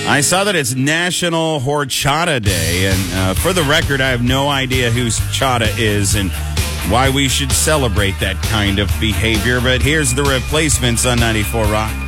I saw that it's National Horchata Day, and for the record, I have no idea whose chata is and why we should celebrate that kind of behavior, but here's the Replacements on 94 Rock.